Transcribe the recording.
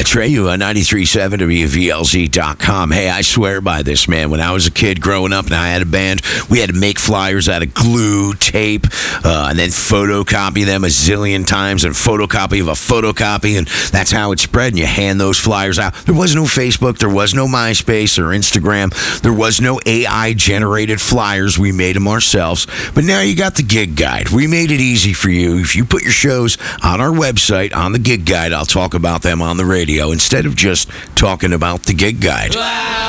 Treyu on 93.7 WVLZ.com. Hey, I swear by this, man. When I was a kid growing up and I had a band, we had to make flyers out of glue, tape, and then photocopy them a zillion times and photocopy of a photocopy, and that's how it spread, and you hand those flyers out. There was no Facebook, there was no MySpace or Instagram, there was no AI-generated flyers. We made them ourselves, but now you got the Gig Guide. We made it easy for you. If you put your shows on our website, on the Gig Guide, I'll talk about them on the radio instead of just talking about the Gig Guide.